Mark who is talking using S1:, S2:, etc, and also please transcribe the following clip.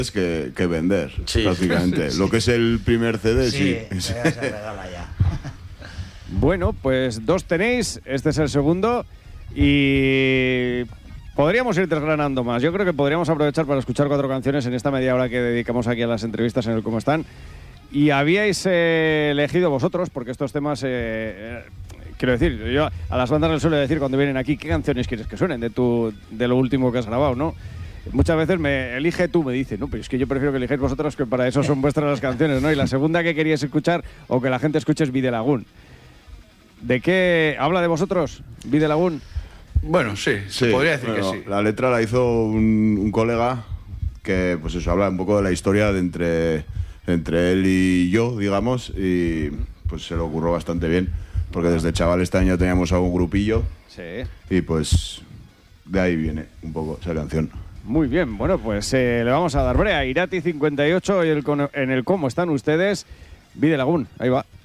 S1: que vender, prácticamente. Lo que es el primer CD, sí.
S2: Se regala ya.
S3: Bueno, pues 2 tenéis, este es el segundo y podríamos ir desgranando más. Yo creo que podríamos aprovechar para escuchar 4 canciones en esta media hora que dedicamos aquí a las entrevistas en el Cómo Están. Y habíais elegido vosotros, porque estos temas, quiero decir, yo a las bandas les suelo decir cuando vienen aquí, ¿qué canciones quieres que suenen de lo último que has grabado, no? Muchas veces me elige tú, me dice, no, pero es que yo prefiero que elijáis vosotros, que para eso son vuestras las canciones, ¿no? Y la segunda que queríais escuchar, o que la gente escuche, es Videlagún. ¿De qué habla de vosotros, Videlagún?
S4: Bueno, sí, se podría decir que sí.
S1: La letra la hizo un colega que, pues eso, habla un poco de la historia de entre él y yo, digamos, y pues se lo ocurrió bastante bien, porque desde chaval este año teníamos algún grupillo, y pues de ahí viene un poco esa canción.
S3: Muy bien, bueno, pues le vamos a dar brea. Irati 58 y en el Cómo Están ustedes, Videlagún, ahí va.